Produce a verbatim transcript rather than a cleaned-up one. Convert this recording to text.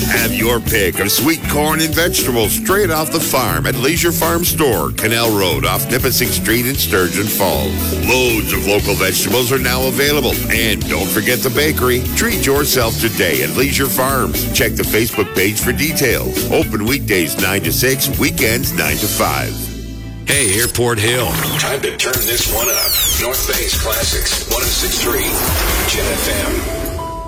Have your pick of sweet corn and vegetables straight off the farm at Leisure Farm Store, Canal Road off Nipissing Street in Sturgeon Falls. Loads of local vegetables are now available. And don't forget the bakery. Treat yourself today at Leisure Farms. Check the Facebook page for details. Open weekdays nine to six, weekends nine to five. Hey, Airport Hill. Time to turn this one up. North Bay's Classics, one oh six point three, J F M.